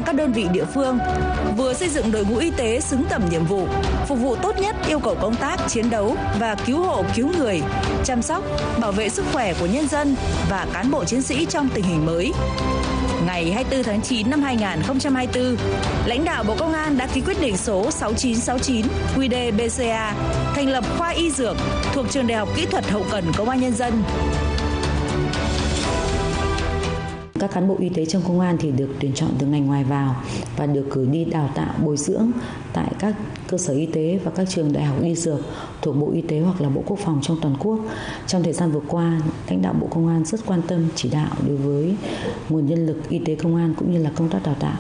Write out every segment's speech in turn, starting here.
các đơn vị địa phương, vừa xây dựng đội ngũ y tế xứng tầm nhiệm vụ, phục vụ tốt nhất yêu cầu công tác chiến đấu và cứu hộ cứu người, chăm sóc, bảo vệ sức khỏe của nhân dân và cán bộ chiến sĩ trong tình hình mới. Ngày 24 tháng 9 năm 2024, lãnh đạo Bộ Công an đã ký quyết định số 6969 QĐ-BCA thành lập khoa y dược thuộc Trường Đại học Kỹ thuật Hậu cần Công an Nhân dân. Các cán bộ y tế trong công an thì được tuyển chọn từ ngành ngoài vào và được cử đi đào tạo bồi dưỡng tại các cơ sở y tế và các trường đại học y dược thuộc Bộ Y tế hoặc là Bộ Quốc phòng trong toàn quốc. Trong thời gian vừa qua, lãnh đạo Bộ Công an rất quan tâm chỉ đạo đối với nguồn nhân lực y tế công an cũng như là công tác đào tạo.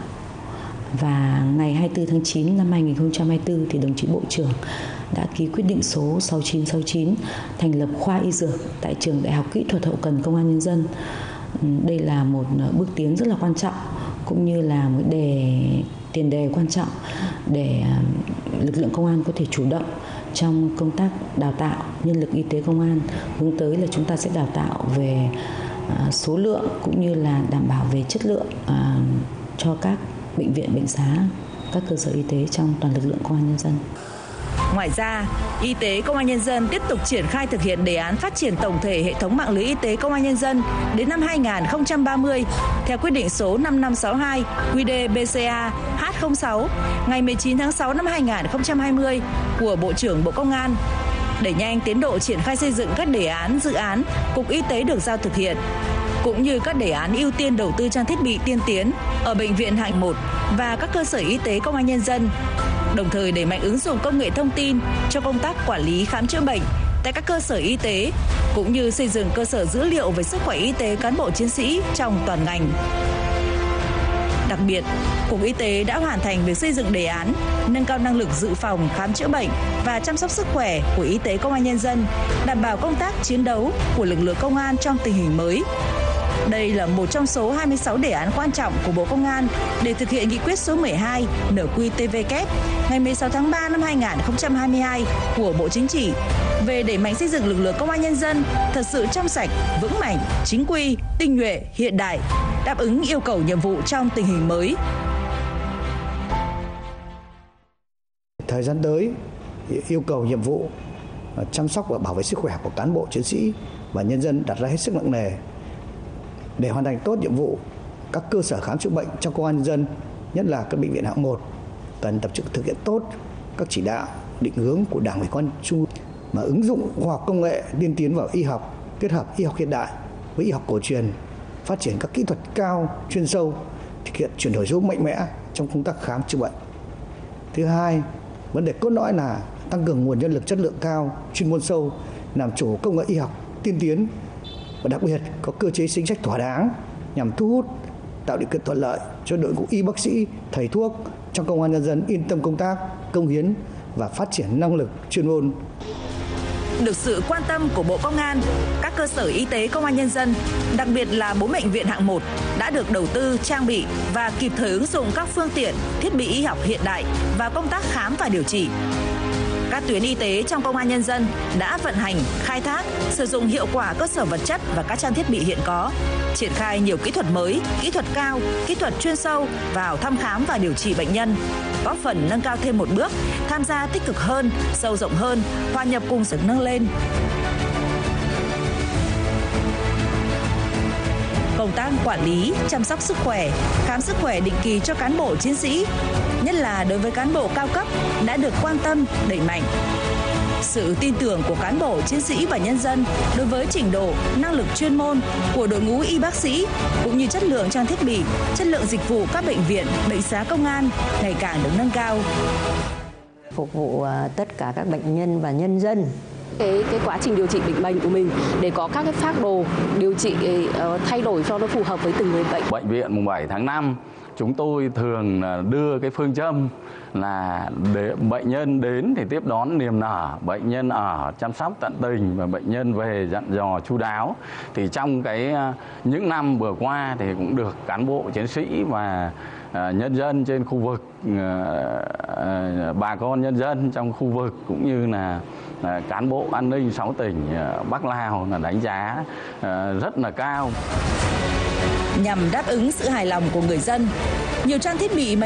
Và ngày 24 tháng 9 năm 2024 thì đồng chí Bộ trưởng đã ký quyết định số 6969 thành lập khoa y dược tại Trường Đại học Kỹ thuật Hậu cần Công an Nhân dân. Đây là một bước tiến rất là quan trọng cũng như là một tiền đề quan trọng để lực lượng công an có thể chủ động trong công tác đào tạo nhân lực y tế công an, hướng tới là chúng ta sẽ đào tạo về số lượng cũng như là đảm bảo về chất lượng cho các bệnh viện, bệnh xá, các cơ sở y tế trong toàn lực lượng công an nhân dân. Ngoài ra, Y tế Công an Nhân dân tiếp tục triển khai thực hiện đề án phát triển tổng thể hệ thống mạng lưới y tế Công an Nhân dân đến năm 2030 theo quyết định số 5562 QĐ-BCA H06 ngày 19 tháng 6 năm 2020 của Bộ trưởng Bộ Công an, đẩy nhanh tiến độ triển khai xây dựng các đề án, dự án Cục Y tế được giao thực hiện, cũng như các đề án ưu tiên đầu tư trang thiết bị tiên tiến ở bệnh viện hạng 1 và các cơ sở y tế Công an Nhân dân, đồng thời đẩy mạnh ứng dụng công nghệ thông tin cho công tác quản lý khám chữa bệnh tại các cơ sở y tế, cũng như xây dựng cơ sở dữ liệu về sức khỏe y tế cán bộ chiến sĩ trong toàn ngành. Đặc biệt, Cục Y tế đã hoàn thành việc xây dựng đề án nâng cao năng lực dự phòng, khám chữa bệnh và chăm sóc sức khỏe của Y tế Công an Nhân dân, đảm bảo công tác chiến đấu của lực lượng công an trong tình hình mới. Đây là một trong số 26 đề án quan trọng của Bộ Công an để thực hiện nghị quyết số 12 NQTVK ngày 16 tháng 3 năm 2022 của Bộ Chính trị về đẩy mạnh xây dựng lực lượng công an nhân dân thật sự trong sạch, vững mạnh, chính quy, tinh nhuệ, hiện đại, đáp ứng yêu cầu nhiệm vụ trong tình hình mới. Thời gian tới, yêu cầu nhiệm vụ chăm sóc và bảo vệ sức khỏe của cán bộ chiến sĩ và nhân dân đặt ra hết sức nặng nề. Để hoàn thành tốt nhiệm vụ, các cơ sở khám chữa bệnh trong Công an Nhân dân, nhất là các bệnh viện hạng 1, cần tập trung thực hiện tốt các chỉ đạo, định hướng của Đảng ủy Công an Trung ương mà ứng dụng khoa học công nghệ tiên tiến vào y học, kết hợp y học hiện đại với y học cổ truyền, phát triển các kỹ thuật cao, chuyên sâu, thực hiện chuyển đổi số mạnh mẽ trong công tác khám chữa bệnh. Thứ hai, vấn đề cốt lõi là tăng cường nguồn nhân lực chất lượng cao, chuyên môn sâu, làm chủ công nghệ y học tiên tiến và đặc biệt có cơ chế chính sách thỏa đáng nhằm thu hút, tạo điều kiện thuận lợi cho đội ngũ y bác sĩ, thầy thuốc trong Công an Nhân dân yên tâm công tác, công hiến và phát triển năng lực chuyên môn. Được sự quan tâm của Bộ Công an, các cơ sở y tế Công an Nhân dân, đặc biệt là 4 bệnh viện hạng 1 đã được đầu tư, trang bị và kịp thời ứng dụng các phương tiện, thiết bị y học hiện đại và công tác khám và điều trị. Các tuyến y tế trong Công an Nhân dân đã vận hành, khai thác, sử dụng hiệu quả cơ sở vật chất và các trang thiết bị hiện có, triển khai nhiều kỹ thuật mới, kỹ thuật cao, kỹ thuật chuyên sâu vào thăm khám và điều trị bệnh nhân, góp phần nâng cao thêm một bước, tham gia tích cực hơn, sâu rộng hơn, hòa nhập cùng sự nâng lên. Công tác quản lý, chăm sóc sức khỏe, khám sức khỏe định kỳ cho cán bộ chiến sĩ, nhất là đối với cán bộ cao cấp, đã được quan tâm, đẩy mạnh. Sự tin tưởng của cán bộ chiến sĩ và nhân dân đối với trình độ, năng lực chuyên môn của đội ngũ y bác sĩ cũng như chất lượng trang thiết bị, chất lượng dịch vụ các bệnh viện, bệnh xá công an ngày càng được nâng cao. Phục vụ tất cả các bệnh nhân và nhân dân. Cái quá trình điều trị bệnh của mình để có các cái phác đồ điều trị thay đổi cho nó phù hợp với từng người bệnh. Bệnh viện mùng 7 tháng 5 chúng tôi thường đưa cái phương châm là để bệnh nhân đến thì tiếp đón niềm nở, bệnh nhân ở chăm sóc tận tình và bệnh nhân về dặn dò chu đáo. Thì trong những năm vừa qua thì cũng được cán bộ chiến sĩ và nhân dân trên khu vực, bà con nhân dân trong khu vực cũng như là cán bộ an ninh 6 tỉnh Bắc Lào là đánh giá rất là cao. nhằm đáp ứng sự hài lòng của người dân. Nhiều trang thiết bị